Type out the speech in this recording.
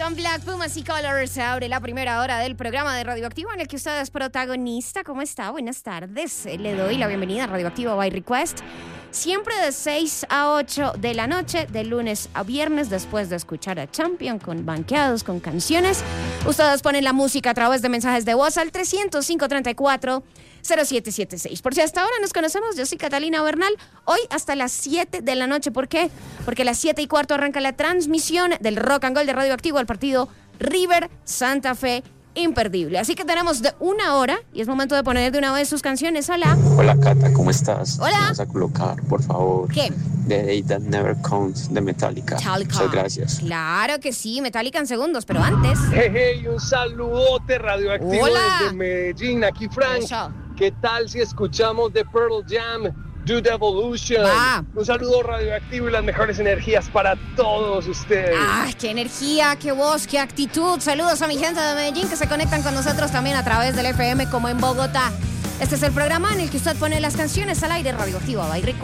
con Black Pumas y Colors. Se abre la primera hora del programa de Radioactivo en el que usted es protagonista. ¿Cómo está? Buenas tardes. Le doy la bienvenida a Radioactivo by Request. Siempre de 6 a 8 de la noche, de lunes a viernes, después de escuchar a Champion con banqueados, con canciones. Ustedes ponen la música a través de mensajes de voz al 300-534-0776. Por si hasta ahora nos conocemos, yo soy Catalina Bernal. Hoy hasta las 7 de la noche. ¿Por qué? Porque a las 7:15 arranca la transmisión del Rock and Gold de Radioactivo al partido River Santa Fe. Imperdible. Así que tenemos de una hora y es momento de poner de una vez sus canciones. Hola. Hola Cata, ¿cómo estás? Hola. Vamos a colocar, por favor, ¿Qué? The Day That Never Comes de Metallica. Muchas gracias. Claro que sí, Metallica en segundos, pero antes. Hey, un saludote radioactivo. Hola. Desde Medellín, aquí Frank. Eso. ¿Qué tal si escuchamos de Pearl Jam, Do the Evolution? Va. Un saludo radioactivo y las mejores energías para todos ustedes. ¡Ah, qué energía, qué voz, qué actitud! Saludos a mi gente de Medellín que se conectan con nosotros también a través del FM como en Bogotá. Este es el programa en el que usted pone las canciones al aire. Radioactivo by Request.